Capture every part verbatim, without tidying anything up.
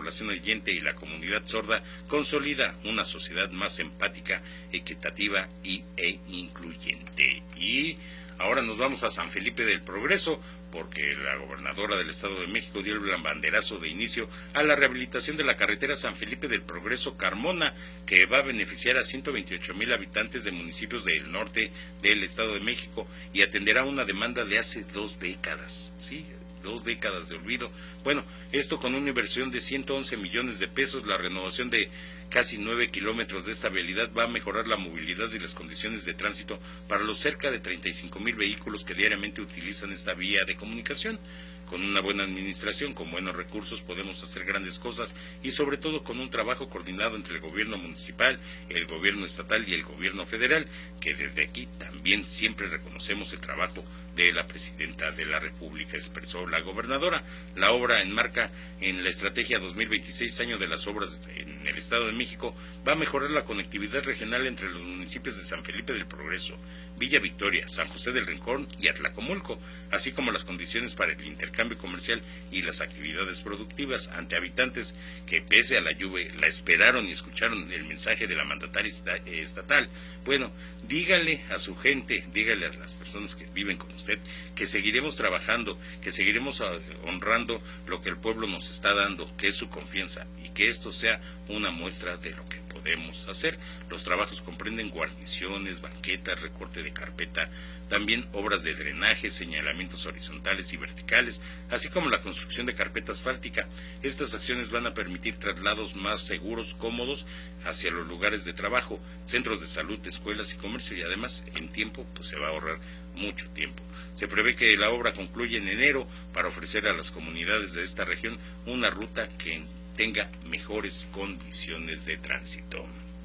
población oyente y la comunidad sorda consolida una sociedad más empática, equitativa y, e incluyente. Y ahora nos vamos a San Felipe del Progreso, porque la gobernadora del Estado de México dio el banderazo de inicio a la rehabilitación de la carretera San Felipe del Progreso Carmona, que va a beneficiar a ciento veintiocho mil habitantes de municipios del norte del Estado de México y atenderá una demanda de hace dos décadas, ¿sí? Dos décadas de olvido. Bueno, esto con una inversión de ciento once millones de pesos, la renovación de casi nueve kilómetros de esta vialidad va a mejorar la movilidad y las condiciones de tránsito para los cerca de treinta y cinco mil vehículos que diariamente utilizan esta vía de comunicación. Con una buena administración, con buenos recursos, podemos hacer grandes cosas y sobre todo con un trabajo coordinado entre el gobierno municipal, el gobierno estatal y el gobierno federal, que desde aquí también siempre reconocemos el trabajo de la presidenta de la República, expresó la gobernadora. La obra enmarca en la estrategia dos mil veintiséis, año de las obras en el Estado de México, va a mejorar la conectividad regional entre los municipios de San Felipe del Progreso, Villa Victoria, San José del Rincón y Atlacomulco, así como las condiciones para el intercambio comercial y las actividades productivas ante habitantes que pese a la lluvia la esperaron y escucharon el mensaje de la mandataria estatal. Bueno, dígale a su gente, dígale a las personas que viven con usted que seguiremos trabajando, que seguiremos honrando lo que el pueblo nos está dando, que es su confianza, y que esto sea una muestra de lo que podemos hacer. Los trabajos comprenden guarniciones, banquetas, recorte de carpeta, también obras de drenaje, señalamientos horizontales y verticales, así como la construcción de carpeta asfáltica. Estas acciones van a permitir traslados más seguros, cómodos, hacia los lugares de trabajo, centros de salud, escuelas y comercio, y además en tiempo pues se va a ahorrar mucho tiempo. Se prevé que la obra concluya en enero para ofrecer a las comunidades de esta región una ruta que tenga mejores condiciones de tránsito.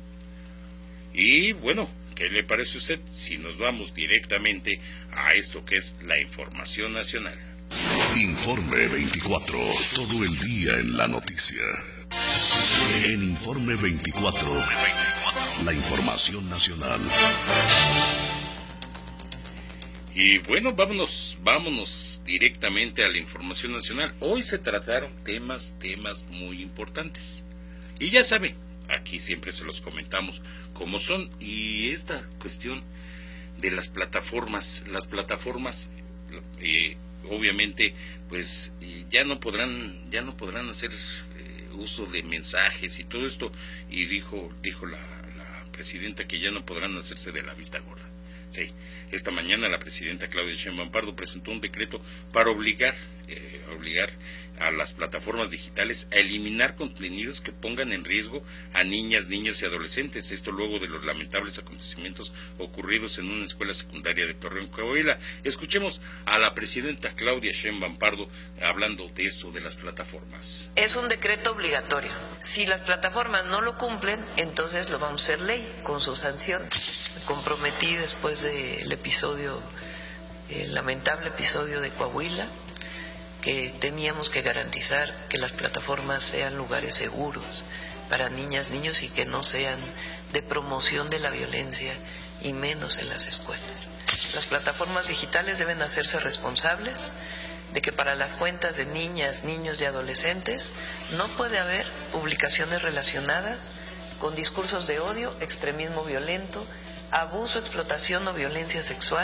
Y bueno, ¿qué le parece a usted si nos vamos directamente a esto que es la información nacional? Informe veinticuatro, todo el día en la noticia. En Informe veinticuatro, la información nacional. Y bueno, vámonos, vámonos directamente a la información nacional. Hoy se trataron temas, temas muy importantes. Y ya sabe, aquí siempre se los comentamos como son. Y esta cuestión de las plataformas, las plataformas, eh, obviamente, pues eh, ya no podrán, ya no podrán hacer eh, uso de mensajes y todo esto. Y dijo, dijo la, la presidenta que ya no podrán hacerse de la vista gorda. Sí, esta mañana la presidenta Claudia Sheinbaum Pardo presentó un decreto para obligar, eh, obligar a las plataformas digitales a eliminar contenidos que pongan en riesgo a niñas, niños y adolescentes. Esto luego de los lamentables acontecimientos ocurridos en una escuela secundaria de Torreón, Coahuila. Escuchemos a la presidenta Claudia Sheinbaum Pardo hablando de eso de las plataformas. Es un decreto obligatorio. Si las plataformas no lo cumplen, entonces lo vamos a hacer ley con su sanción. Me comprometí después del episodio, el lamentable episodio de Coahuila, que teníamos que garantizar que las plataformas sean lugares seguros para niñas, niños y que no sean de promoción de la violencia y menos en las escuelas. Las plataformas digitales deben hacerse responsables de que para las cuentas de niñas, niños y adolescentes no puede haber publicaciones relacionadas con discursos de odio, extremismo violento, abuso, explotación o violencia sexual,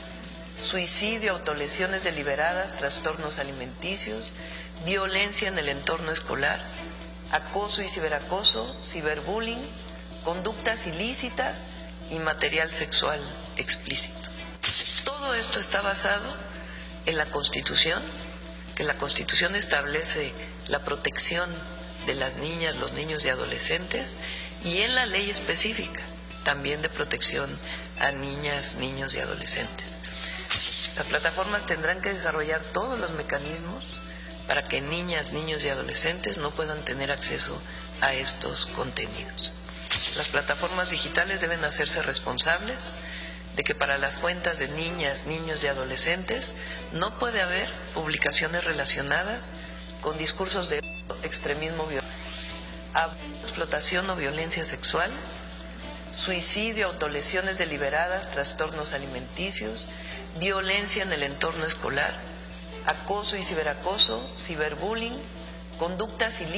suicidio, autolesiones deliberadas, trastornos alimenticios, violencia en el entorno escolar, acoso y ciberacoso, ciberbullying, conductas ilícitas y material sexual explícito. Todo esto está basado en la Constitución, que la Constitución establece la protección de las niñas, los niños y adolescentes, y en la ley específica también de protección a niñas, niños y adolescentes. Las plataformas tendrán que desarrollar todos los mecanismos para que niñas, niños y adolescentes no puedan tener acceso a estos contenidos. Las plataformas digitales deben hacerse responsables de que para las cuentas de niñas, niños y adolescentes no puede haber publicaciones relacionadas con discursos de extremismo violento, abuso, explotación o violencia sexual, suicidio, autolesiones deliberadas, trastornos alimenticios, violencia en el entorno escolar, acoso y ciberacoso, ciberbullying, conductas ilícitas.